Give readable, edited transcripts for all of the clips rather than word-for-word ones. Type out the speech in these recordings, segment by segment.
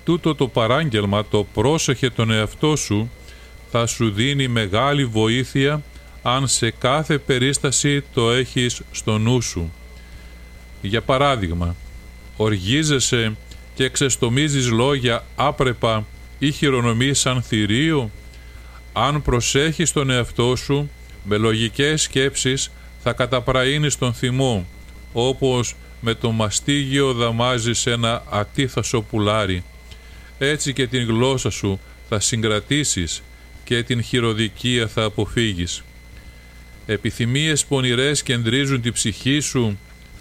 Τούτο το παράγγελμα, το πρόσεχε τον εαυτό σου, θα σου δίνει μεγάλη βοήθεια αν σε κάθε περίσταση το έχεις στο νου σου. Για παράδειγμα, οργίζεσαι και ξεστομίζεις λόγια άπρεπα ή χειρονομείς σαν θηρίο. Αν προσέχεις τον εαυτό σου, με λογικές σκέψεις θα καταπραίνεις τον θυμό, όπως με το μαστίγιο δαμάζεις ένα ατίθασο πουλάρι. Έτσι και την γλώσσα σου θα συγκρατήσεις και την χειροδικία θα αποφύγεις. Επιθυμίες πονηρές κεντρίζουν τη ψυχή σου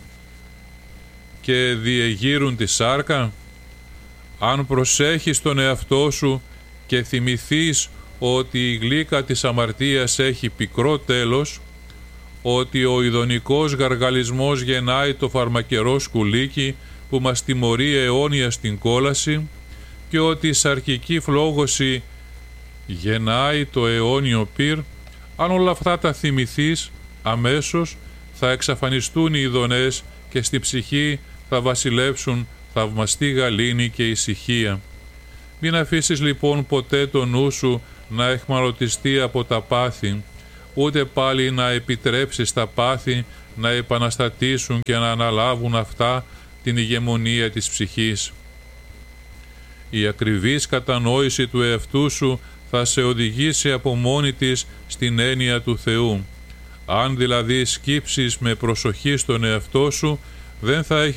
και διεγείρουν τη σάρκα. Αν προσέχεις τον εαυτό σου και θυμηθείς ότι η γλύκα της αμαρτίας έχει πικρό τέλος, ότι ο ειδονικός γαργαλισμός γεννάει το φαρμακερό σκουλίκι που μας τιμωρεί αιώνια στην κόλαση και ότι η σαρκική φλόγωση γεννάει το αιώνιο πυρ, αν όλα αυτά τα θυμηθείς, αμέσως θα εξαφανιστούν οι ειδονές και στη ψυχή θα βασιλεύσουν θαυμαστή γαλήνη και ησυχία. Μην αφήσεις λοιπόν ποτέ το νου σου να εχμαλωτιστεί από τα πάθη, ούτε πάλι να επιτρέψεις τα πάθη να επαναστατήσουν και να αναλάβουν αυτά την ηγεμονία της ψυχής. Η ακριβής κατανόηση του εαυτού σου θα σε οδηγήσει από μόνη της στην έννοια του Θεού. Αν δηλαδή σκύψεις με προσοχή στον εαυτό σου, δεν θα έχεις